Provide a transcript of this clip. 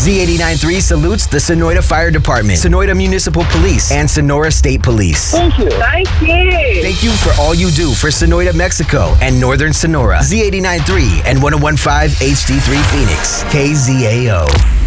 Z89.3 salutes the Sonoita Fire Department, Sonoita Municipal Police, and Sonora State Police. Thank you. Thank you. Thank you for all you do for Sonoita, Mexico, and Northern Sonora. Z89.3 and 101.5 HD3 Phoenix. KZAO.